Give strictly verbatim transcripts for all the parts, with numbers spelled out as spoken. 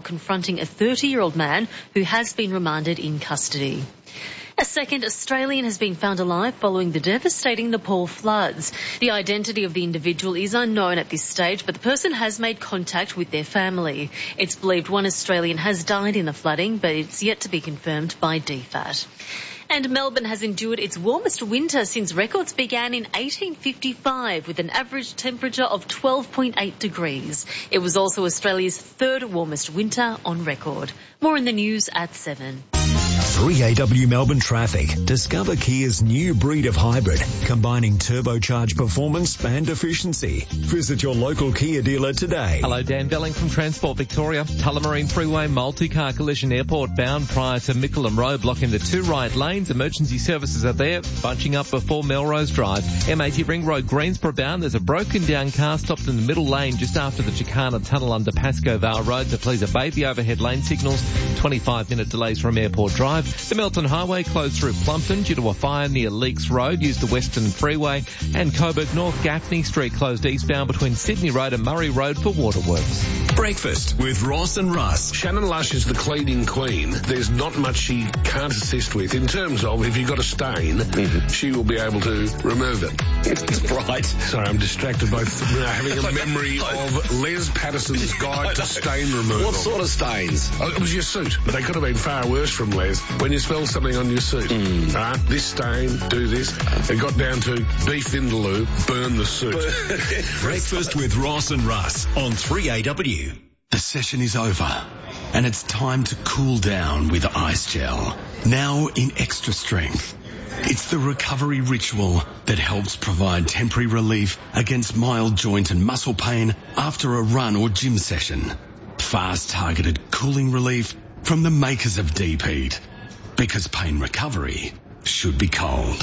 confronting a thirty-year-old man who has been remanded in custody. A second Australian has been found alive following the devastating Nepal floods. The identity of the individual is unknown at this stage, but the person has made contact with their family. It's believed one Australian has died in the flooding, but it's yet to be confirmed by D FAT. And Melbourne has endured its warmest winter since records began in eighteen fifty-five with an average temperature of twelve point eight degrees. It was also Australia's third warmest winter on record. More in the news at seven. three A W Melbourne traffic. Discover Kia's new breed of hybrid, combining turbocharged performance and efficiency. Visit your local Kia dealer today. Hello, Dan Belling from Transport Victoria. Tullamarine Freeway multi-car collision airport bound prior to Mickleham Road, blocking the two right lanes. Emergency services are there, bunching up before Melrose Drive. M eighty Ring Road, Greensborough bound. There's a broken down car stopped in the middle lane just after the Chicana Tunnel under Pascoe Vale Road. So please obey the overhead lane signals. twenty-five minute delays from Airport Drive. The Melton Highway closed through Plumpton due to a fire near Leaks Road. Use the Western Freeway. And Coburg North Gaffney Street closed eastbound between Sydney Road and Murray Road for waterworks. Breakfast with Ross and Russ. Shannon Lush is the cleaning queen. There's not much she can't assist with in terms of if you've got a stain, mm-hmm. she will be able to remove it. Right. Sorry, I'm distracted by th- having a memory of Les Patterson's Guide to Stain Removal. What sort of stains? Oh, it was your suit, but they could have been far worse from Les. When you smell something on your suit, mm. uh, this stain, do this. It got down to beef vindaloo, burn the suit. Breakfast with Ross and Russ on three A W. The session is over, and it's time to cool down with Ice Gel. Now in extra strength. It's the recovery ritual that helps provide temporary relief against mild joint and muscle pain after a run or gym session. Fast targeted cooling relief from the makers of Deep Heat. Because pain recovery should be cold.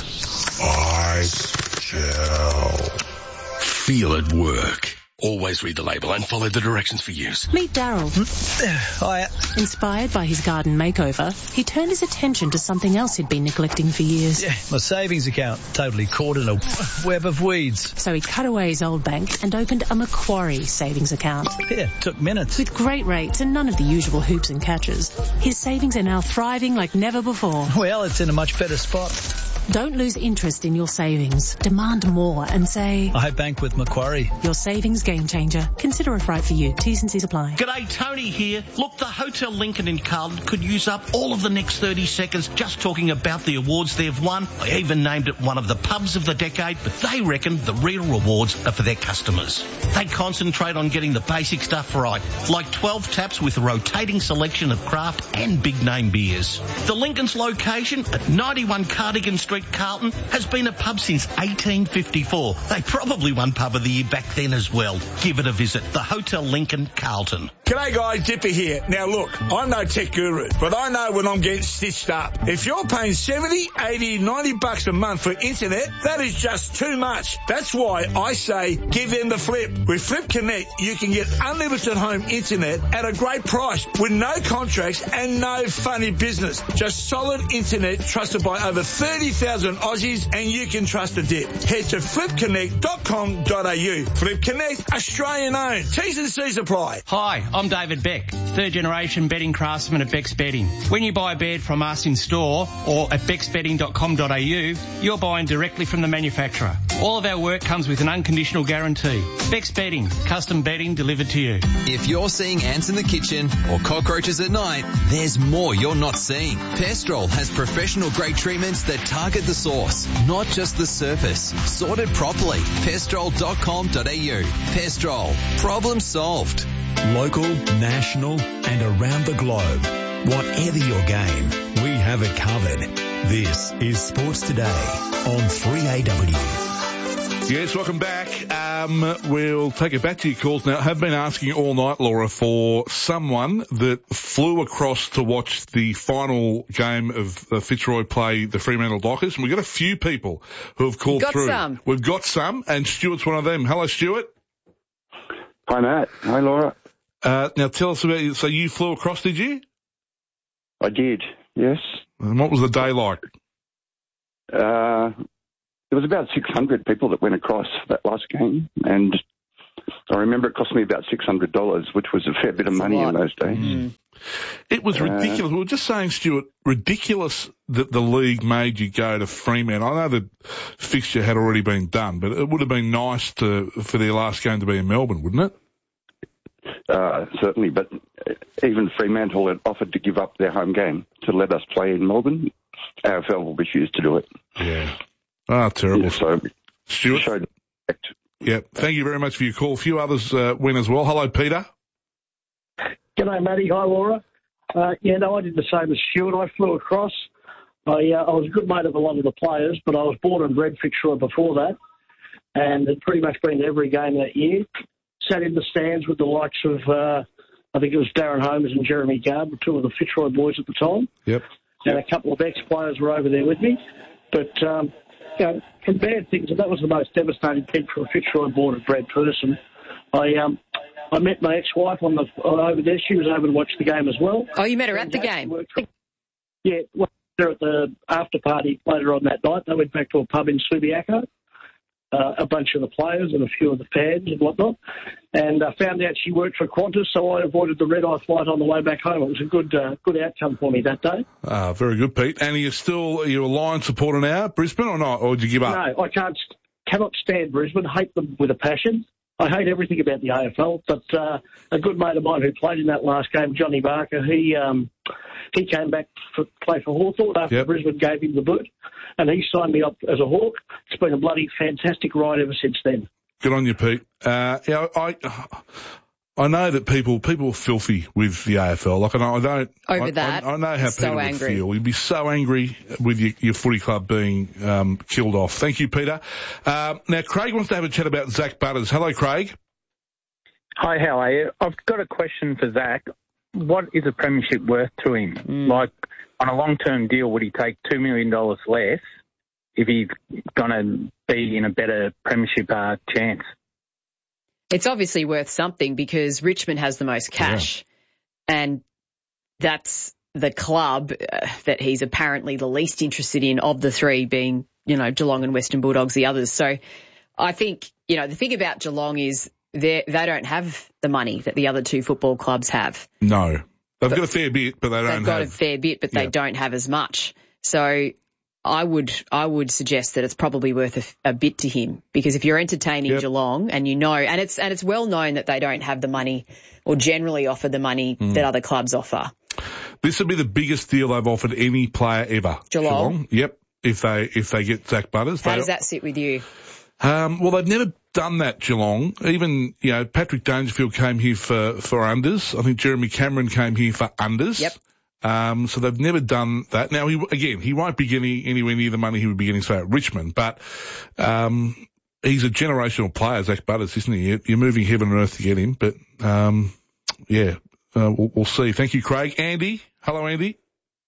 Ice Gel. Feel it work. Always read the label and follow the directions for use. Meet Daryl. Hiya. Inspired by his garden makeover, he turned his attention to something else he'd been neglecting for years. Yeah, my savings account, totally caught in a web of weeds. So he cut away his old bank and opened a Macquarie savings account. Yeah, took minutes. With great rates and none of the usual hoops and catches, his savings are now thriving like never before. Well, it's in a much better spot. Don't lose interest in your savings. Demand more and say, I bank with Macquarie. Your savings game changer. Consider it right for you. T's and C's apply. G'day, Tony here. Look, the Hotel Lincoln in Carlton could use up all of the next thirty seconds just talking about the awards they've won. I even named it one of the pubs of the decade, but they reckon the real rewards are for their customers. They concentrate on getting the basic stuff right, like twelve taps with a rotating selection of craft and big name beers. The Lincoln's location at ninety-one Cardigan Street, Carlton, has been a pub since eighteen fifty-four. They probably won Pub of the Year back then as well. Give it a visit. The Hotel Lincoln, Carlton. G'day guys, Dipper here. Now look, I'm no tech guru, but I know when I'm getting stitched up. If you're paying seventy, eighty, ninety bucks a month for internet, that is just too much. That's why I say give them the flip. With Flip Connect, you can get unlimited home internet at a great price with no contracts and no funny business. Just solid internet trusted by over thirty thousand Aussies, and you can trust a dip. Head to flip connect dot com dot a u. Flip Connect, Australian owned. T's and C's apply. Hi, I'm David Beck, third generation bedding craftsman at Beck's Bedding. When you buy a bed from us in store or at becks bedding dot com dot a u, you're buying directly from the manufacturer. All of our work comes with an unconditional guarantee. Beck's Bedding, custom bedding delivered to you. If you're seeing ants in the kitchen or cockroaches at night, there's more you're not seeing. Pestrol has professional grade treatments that target the source, not just the surface. Sorted properly. pestrol dot com dot a u. Pestrol. Problem solved. Local, national and around the globe. Whatever your game, we have it covered. This is Sports Today on three A W. Yes, welcome back. Um, we'll take it back to your calls now. I have been asking all night, Laura, for someone that flew across to watch the final game of uh, Fitzroy play the Fremantle Dockers. And we've got a few people who have called got through. Some. We've got some, and Stuart's one of them. Hello, Stuart. Hi, Matt. Hi, Laura. Uh, now tell us about, so you flew across, did you? I did, yes. And what was the day like? Uh, there was about six hundred people that went across that last game, and I remember it cost me about six hundred dollars, which was a fair bit of money in those days. Mm. It was Uh, ridiculous. We were just saying, Stuart, ridiculous that the league made you go to Fremantle. I know the fixture had already been done, but it would have been nice to for their last game to be in Melbourne, wouldn't it? Uh, certainly, but even Fremantle had offered to give up their home game to let us play in Melbourne. A F L refused to do it. Yeah. Ah, terrible. Yeah, so, Stuart? showed respect. Yeah. Thank you very much for your call. A few others uh, win as well. Hello, Peter. G'day, Matty. Hi, Laura. Uh, yeah, no, I did the same as Stuart. I flew across. I, uh, I was a good mate of a lot of the players, but I was born and bred Fitzroy before that, and had pretty much been to every game that year. Sat in the stands with the likes of, uh, I think it was Darren Holmes and Jeremy Gard, two of the Fitzroy boys at the time. Yep. And a couple of ex-players were over there with me. But, um, you know, from bad things, and that was the most devastating thing for a Fitzroy born and bred person. I um, I met my ex-wife on the uh, over there. She was over to watch the game as well. Oh, you met her at the game? For, yeah, well, there at the after party later on that night. They went back to a pub in Subiaco. Uh, a bunch of the players and a few of the fans and whatnot, and uh, found out she worked for Qantas, so I avoided the red-eye flight on the way back home. It was a good uh, good outcome for me that day. Ah, very good, Pete. And are you still are you a Lions supporter now, Brisbane, or not? Or did you give up? No, I can't, cannot stand Brisbane. Hate them with a passion. I hate everything about the A F L, but uh, a good mate of mine who played in that last game, Johnny Barker, he um, he came back to play for Hawthorn after yep. Brisbane gave him the boot, and he signed me up as a Hawk. It's been a bloody fantastic ride ever since then. Good on you, Pete. Uh, yeah, I I know that people people are filthy with the A F L. Like I, know, I don't over I, that. I, I know how so people would angry. feel. You'd be so angry with your, your footy club being um, killed off. Thank you, Peter. Uh, now, Craig wants to have a chat about Zach Butters. Hello, Craig. Hi, how are you? I've got a question for Zach. What is a premiership worth to him? Mm. Like, on a long-term deal, would he take two million dollars less if he's going to be in a better premiership uh, chance? It's obviously worth something because Richmond has the most cash, yeah. and that's the club uh, that he's apparently the least interested in of the three, being, you know, Geelong and Western Bulldogs, the others. So I think, you know, the thing about Geelong is they they don't have the money that the other two football clubs have. No. They've but got a fair bit, but they don't have... They've got a fair bit, but yeah. they don't have as much. So I would I would suggest that it's probably worth a, a bit to him, because if you're entertaining yep. Geelong and you know, and it's and it's well known that they don't have the money or generally offer the money mm. that other clubs offer. This would be the biggest deal they've offered any player ever. Geelong? Geelong. Yep. If they if they get Zach Butters. How they, does that sit with you? Um, well, they've never done that, Geelong. Even, you know, Patrick Dangerfield came here for, for unders. I think Jeremy Cameron came here for unders. Yep. Um, so they've never done that. Now, he, again, he won't be getting anywhere near the money he would be getting, say, at Richmond, but, um, he's a generational player, Zach Butters, isn't he? You're moving heaven and earth to get him, but, um, yeah, uh, we'll, we'll see. Thank you, Craig. Andy. Hello, Andy.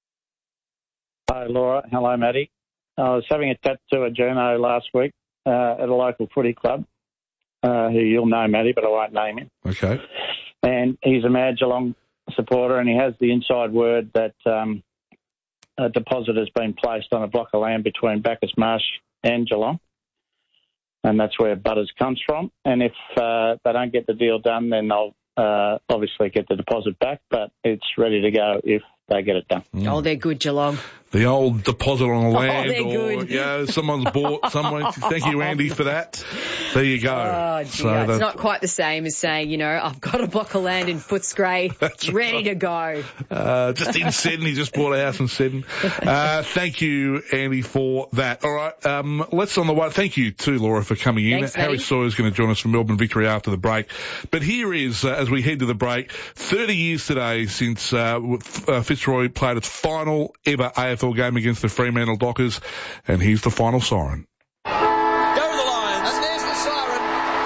Hi, Laura. Hello, Matty. I was having a chat to a journo last week. Uh, at a local footy club, uh, who you'll know, Matty, but I won't name him. Okay. And he's a mad Geelong supporter, and he has the inside word that um, a deposit has been placed on a block of land between Bacchus Marsh and Geelong, and that's where Butters comes from. And if uh, they don't get the deal done, then they'll uh, obviously get the deposit back, but it's ready to go if they get it done. Mm. Oh, they're good, Geelong. The old deposit on the land, oh, they're or good. you know, someone's bought someone. Thank you, Andy, for that. There you go. Oh, so it's not quite the same as saying, you know, I've got a block of land in Footscray, ready right. to go. Uh, just in Seddon, he just bought a house in Seddon. Uh, thank you, Andy, for that. All right, um, let's on the way. Thank you too, Laura, for coming in. Thanks, Harry Sawyer's going to join us from Melbourne Victory after the break. But here is, uh, as we head to the break, thirty years today since uh, uh, Fitzroy played its final ever A F L game against the Fremantle Dockers, and here's the final siren. Go the Lions. And there's the siren.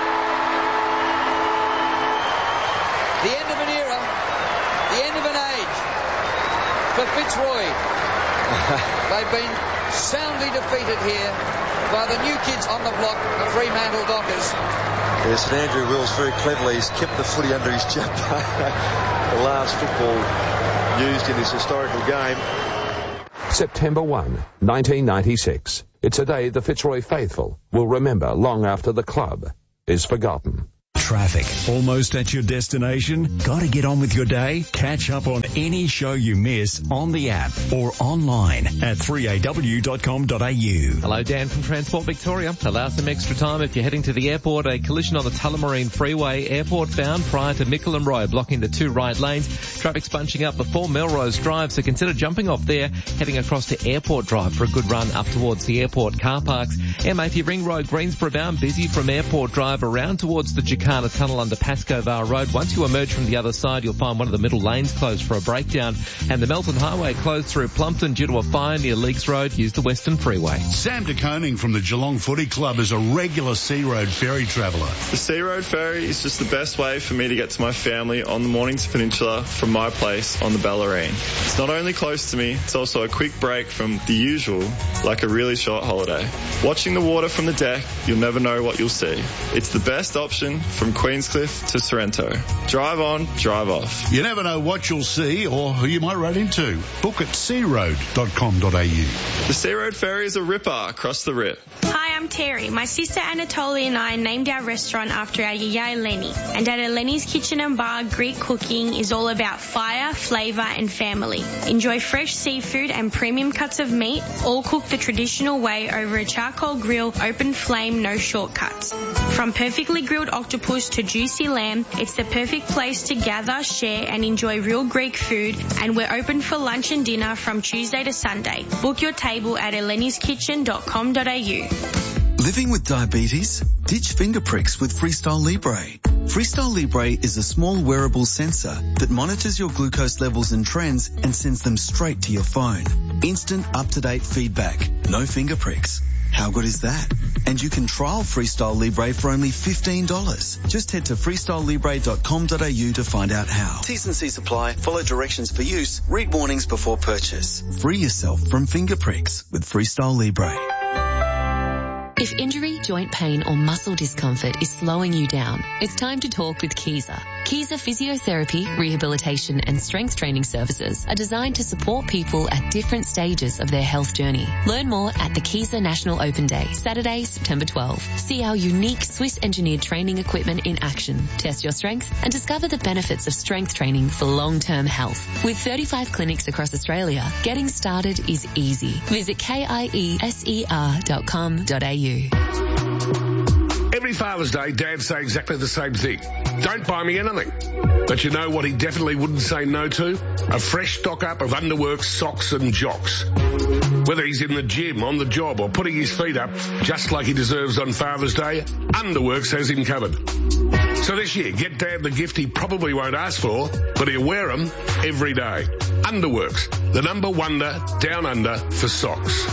The end of an era, the end of an age for Fitzroy. They've been soundly defeated here by the new kids on the block, the Fremantle Dockers. Yes, and Andrew Wills very cleverly has kept the footy under his jumper. The last football used in this historical game. September first, nineteen ninety-six. It's a day the Fitzroy faithful will remember long after the club is forgotten. Traffic. Almost at your destination? Gotta get on with your day? Catch up on any show you miss on the app or online at three a w dot com dot a u. Hello, Dan from Transport Victoria. Allow some extra time if you're heading to the airport. A collision on the Tullamarine Freeway, airport bound, prior to Mickleham Road, blocking the two right lanes. Traffic's bunching up before Melrose Drive, so consider jumping off there, heading across to Airport Drive for a good run up towards the airport car parks. M eighty Ring Road, Greensboro bound, busy from Airport Drive around towards the Jacana Tunnel under Pascoe Road. Once you emerge from the other side, you'll find one of the middle lanes closed for a breakdown, and the Melton Highway closed through Plumpton due to a fire near Leakes Road. Use the Western Freeway. Sam de Koning from the Geelong Footy Club is a regular Sea Road ferry traveller. The Sea Road ferry is just the best way for me to get to my family on the Mornington Peninsula from my place on the Bellarine. It's not only close to me, it's also a quick break from the usual, like a really short holiday. Watching the water from the deck, you'll never know what you'll see. It's the best option from Queenscliff to Sorrento. Drive on, drive off. You never know what you'll see or who you might run into. Book at sea road dot com dot a u. The Sea Road ferry is a ripper across the rip. Hi, I'm Terry. My sister Anatolia and I named our restaurant after our yaya Eleni. And at Eleni's Kitchen and Bar, Greek cooking is all about fire, flavour and family. Enjoy fresh seafood and premium cuts of meat, all cooked the traditional way over a charcoal grill, open flame, no shortcuts. From perfectly grilled octopus to juicy lamb, it's the perfect place to gather, share and enjoy real Greek food, and we're open for lunch and dinner from Tuesday to Sunday. Book your table at elenis kitchen dot com dot a u. Living with diabetes? Ditch finger pricks with Freestyle Libre. Freestyle Libre is a small wearable sensor that monitors your glucose levels and trends and sends them straight to your phone. Instant up-to-date feedback. No finger pricks. How good is that? And you can trial Freestyle Libre for only fifteen dollars. Just head to freestyle libre dot com dot a u to find out how. T's and C's apply. Follow directions for use. Read warnings before purchase. Free yourself from finger pricks with Freestyle Libre. If injury, joint pain or muscle discomfort is slowing you down, it's time to talk with Kiesa. Kiesa Physiotherapy, Rehabilitation and Strength Training Services are designed to support people at different stages of their health journey. Learn more at the Kiesa National Open Day, Saturday, September twelfth. See our unique Swiss-engineered training equipment in action, test your strength and discover the benefits of strength training for long-term health. With thirty-five clinics across Australia, getting started is easy. Visit kieser dot com dot a u. Every Father's Day, dads say exactly the same thing. Don't buy me anything. But you know what he definitely wouldn't say no to? A fresh stock-up of Underworks socks and jocks. Whether he's in the gym, on the job, or putting his feet up, just like he deserves on Father's Day, Underworks has him covered. So this year, get Dad the gift he probably won't ask for, but he'll wear them every day. Underworks, the number wonder down under for socks.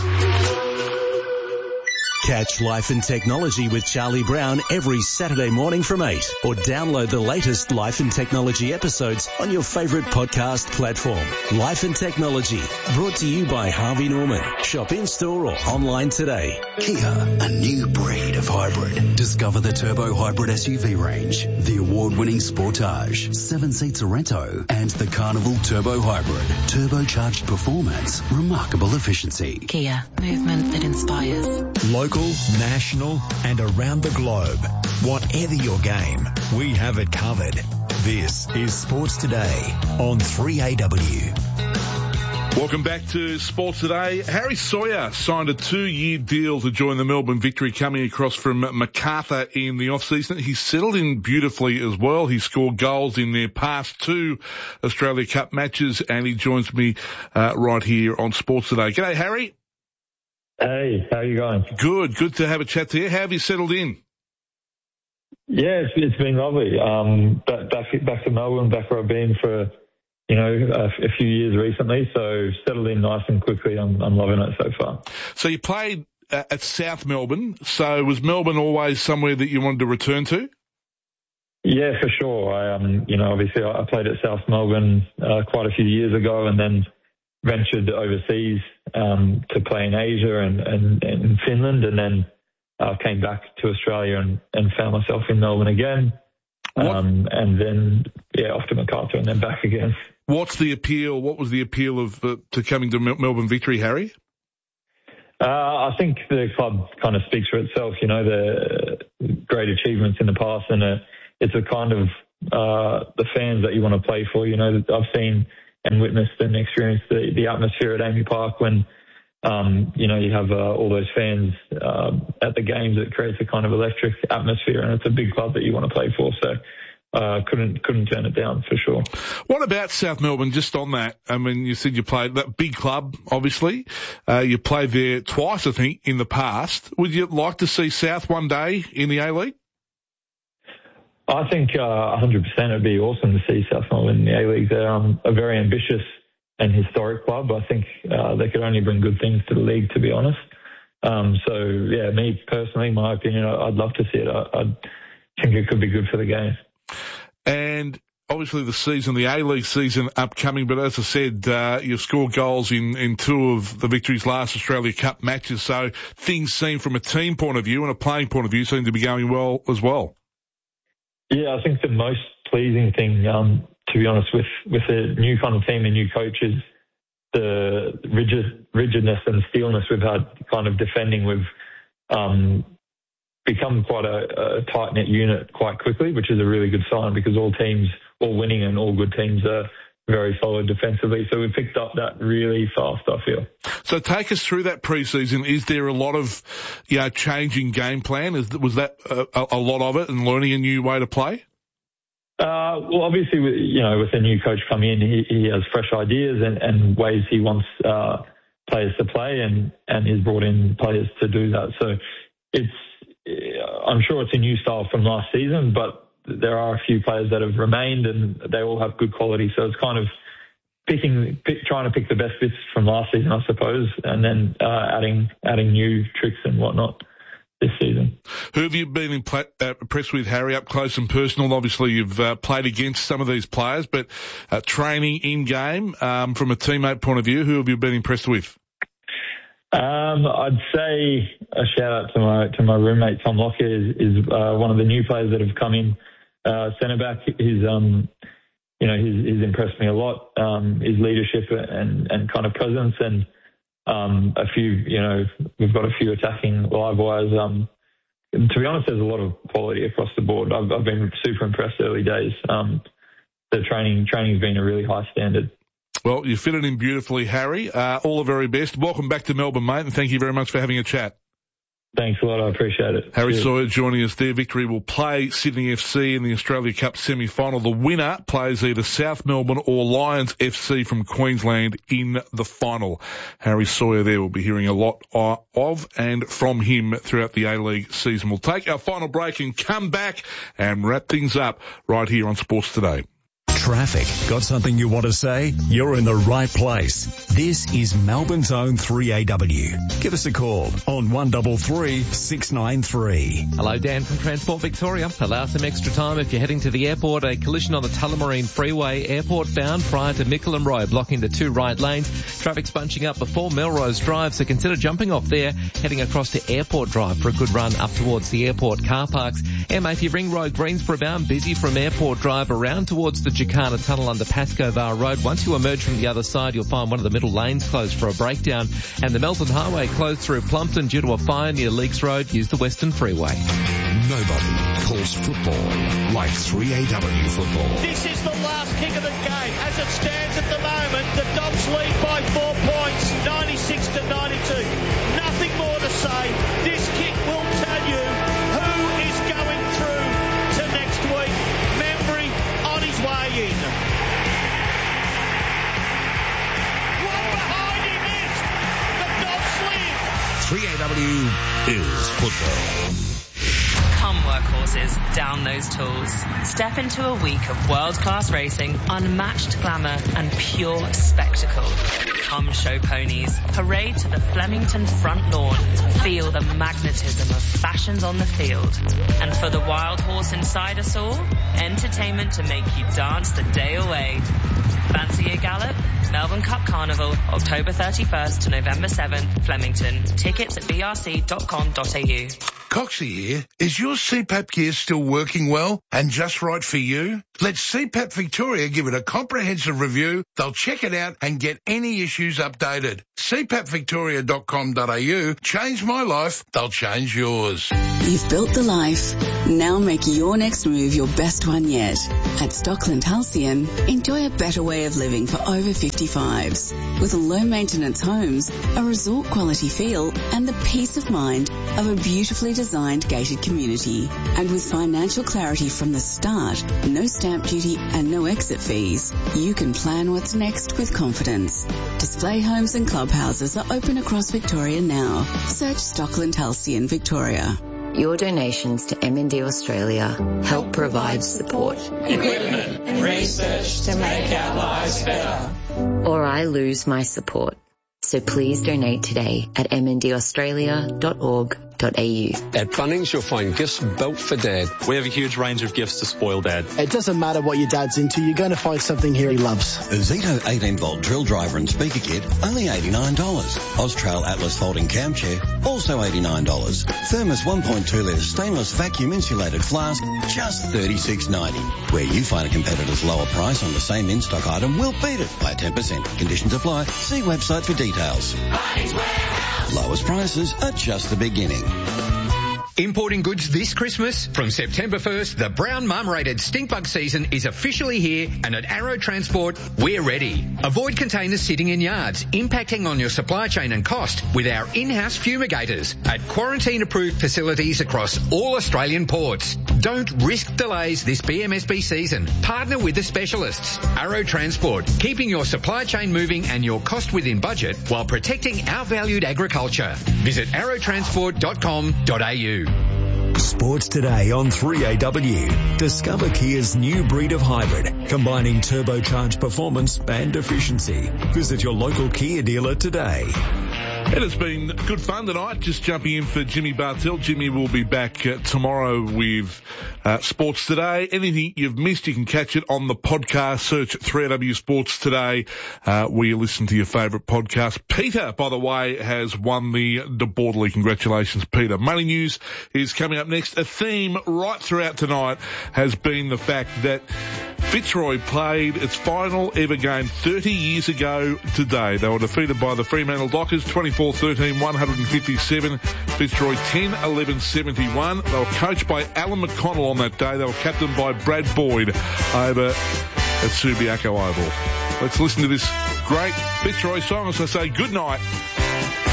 Catch Life and Technology with Charlie Brown every Saturday morning from eight, or download the latest Life and Technology episodes on your favourite podcast platform. Life and Technology, brought to you by Harvey Norman. Shop in-store or online today. Kia, a new breed of hybrid. Discover the Turbo Hybrid S U V range, the award-winning Sportage, seven-seat Sorrento, and the Carnival Turbo Hybrid. Turbocharged performance, remarkable efficiency. Kia, movement that inspires. Local, national and around the globe. Whatever your game, we have it covered. This is Sports Today on three A W. Welcome back to Sports Today. Harry Sawyer signed a two-year deal to join the Melbourne Victory coming across from Macarthur in the off-season. He settled in beautifully as well. He scored goals in their past two Australia Cup matches, and he joins me uh, right here on Sports Today. G'day, Harry. Hey, how are you going? Good, good to have a chat to you. How have you settled in? Yeah, it's, it's been lovely. Um, back, back, back to Melbourne, back where I've been for, you know, a, a few years recently. So settled in nice and quickly. I'm, I'm loving it so far. So you played uh, at South Melbourne. So was Melbourne always somewhere that you wanted to return to? Yeah, for sure. I, um, you know, obviously I played at South Melbourne uh, quite a few years ago, and then ventured overseas um, to play in Asia and, and, and Finland, and then uh, came back to Australia and, and found myself in Melbourne again. Um, and then, yeah, off to Macarthur and then back again. What's the appeal? What was the appeal of uh, to coming to Mel- Melbourne Victory, Harry? Uh, I think the club kind of speaks for itself. You know, the great achievements in the past and a it's a kind of uh, the fans that you want to play for. You know, I've seen and witnessed and experienced the, the atmosphere at Amy Park when, um, you know, you have uh, all those fans uh, at the games. It creates a kind of electric atmosphere, and it's a big club that you want to play for. So uh, couldn't couldn't turn it down for sure. What about South Melbourne? Just on that, I mean, you said you played that big club. Obviously, uh, you played there twice, I think, in the past. Would you like to see South one day in the A-League? I think uh, one hundred percent it'd be awesome to see South Melbourne in the A-League. They're um, a very ambitious and historic club. I think uh, they could only bring good things to the league, to be honest. Um, so, yeah, me personally, my opinion, I'd love to see it. I, I think it could be good for the game. And obviously the season, the A-League season upcoming, but as I said, uh, you've scored goals in, in two of the Victory's last Australia Cup matches. So things seem from a team point of view and a playing point of view seem to be going well as well. Yeah, I think the most pleasing thing, um, to be honest, with, with a new kind of team and new coaches, the rigid, rigidness and steelness we've had kind of defending, we've um, become quite a, a tight-knit unit quite quickly, which is a really good sign because all teams, all winning and all good teams are very solid defensively. So we picked up that really fast, I feel. So take us through that pre-season. Is there a lot of, you know, changing game plan? Is, was that a, a lot of it and learning a new way to play? Uh, well, obviously, you know, with a new coach coming in, he, he has fresh ideas and, and ways he wants uh, players to play, and, and he's brought in players to do that. So it's, I'm sure it's a new style from last season, but there are a few players that have remained and they all have good quality. So it's kind of picking, pick, trying to pick the best bits from last season, I suppose, and then uh, adding adding new tricks and whatnot this season. Who have you been impl- uh, impressed with, Harry, up close and personal? Obviously, you've uh, played against some of these players, but uh, training in-game, um, from a teammate point of view, who have you been impressed with? Um, I'd say a shout out to my to my roommate Tom Lockyer is, is uh, one of the new players that have come in. Uh, centre back, he's um, you know, he's, he's impressed me a lot. Um, his leadership and, and kind of presence, and um, a few, you know, we've got a few attacking live wires. Um, to be honest, there's a lot of quality across the board. I've, I've been super impressed early days. Um, the training training's been a really high standard. Well, you fit it in beautifully, Harry. Uh, all the very best. Welcome back to Melbourne, mate, and thank you very much for having a chat. Thanks a lot. I appreciate it. Harry Cheers. Sawyer joining us there. Victory will play Sydney F C in the Australia Cup semi-final. The winner plays either South Melbourne or Lions F C from Queensland in the final. Harry Sawyer there, we'll be hearing a lot of and from him throughout the A-League season. We'll take our final break and come back and wrap things up right here on Sports Today. Traffic. Got something you want to say? You're in the right place. This is Melbourne's own three A W. Give us a call on one three three, six nine three. Hello, Dan from Transport Victoria. Allow some extra time if you're heading to the airport. A collision on the Tullamarine Freeway, airport bound prior to Mickleham Road, blocking the two right lanes. Traffic's bunching up before Melrose Drive, so consider jumping off there, heading across to Airport Drive for a good run up towards the airport car parks. M eighty Ring Road, Greensboro bound, busy from Airport Drive around towards the Jacana Tunnel under Pascoe Var Road. Once you emerge from the other side, you'll find one of the middle lanes closed for a breakdown, and the Melton Highway closed through Plumpton due to a fire near Leakes Road. Use the Western Freeway. Nobody calls football like three A W football. This is the last kick of the game. As it stands at the moment, the Dogs lead by four points, ninety-six to ninety-two. Nothing more to say. This kick will tell you who is going through to next week. Membry on his way in. One behind him is the Dogs lead. three A W is football. Come workhorses, down those tools. Step into a week of world-class racing, unmatched glamour and pure spectacle. Come show ponies, parade to the Flemington front lawn, feel the magnetism of fashions on the field. And for the wild horse inside us all, entertainment to make you dance the day away. Fancy a gallop? Melbourne Cup Carnival, October thirty-first to November seventh, Flemington. Tickets at b r c dot com dot a u. Coxie here. Is your C PAP gear still working well and just right for you? Let C PAP Victoria give it a comprehensive review. They'll check it out and get any issues updated. c pap victoria dot com dot a u. Change my life, they'll change yours. You've built the life. Now make your next move your best one yet. At Stockland Halcyon, enjoy a better way of living for over fifty-fives. With low-maintenance homes, a resort-quality feel, and the peace of mind of a beautifully designed gated community. And with financial clarity from the start, no stamp duty and no exit fees, you can plan what's next with confidence. Display homes and clubhouses are open across Victoria now. Search Stockland Halcyon Victoria. Your donations to M and D Australia help provide support, equipment, and research to make our lives better. Or I lose my support. So please donate today at m n d australia dot org dot a u. At Bunnings, you'll find gifts built for Dad. We have a huge range of gifts to spoil Dad. It doesn't matter what your dad's into, you're going to find something here he loves. A Zito eighteen volt drill driver and speaker kit, only eighty-nine dollars. Austrail Atlas folding cam chair, also eighty-nine dollars. Thermos one point two litre stainless vacuum insulated flask, just thirty-six ninety. Where you find a competitor's lower price on the same in-stock item, we'll beat it by ten percent. Conditions apply. See website for details. Lowest prices are just the beginning. Importing goods this Christmas? From September first, the brown mum-rated stinkbug season is officially here, and at Arrow Transport, we're ready. Avoid containers sitting in yards, impacting on your supply chain and cost with our in-house fumigators at quarantine-approved facilities across all Australian ports. Don't risk delays this B M S B season. Partner with the specialists. Arrow Transport, keeping your supply chain moving and your cost within budget while protecting our valued agriculture. Visit arrow transport dot com dot a u. Sports today on three A W. Discover Kia's new breed of hybrid, combining turbocharged performance and efficiency. Visit your local Kia dealer today. It has been good fun tonight, just jumping in for Jimmy Bartell. Jimmy will be back uh, tomorrow with uh, Sports Today. Anything you've missed, you can catch it on the podcast. Search three A W Sports Today uh, where you listen to your favourite podcast. Peter, by the way, has won the De Borderley. Congratulations, Peter. Money News is coming up next. A theme right throughout tonight has been the fact that Fitzroy played its final ever game thirty years ago today. They were defeated by the Fremantle Dockers twenty-four thirteen, one fifty-seven. Fitzroy ten eleven seventy-one. They were coached by Alan McConnell on that day. They were captained by Brad Boyd over at Subiaco Oval. Let's listen to this great Fitzroy song as I say good night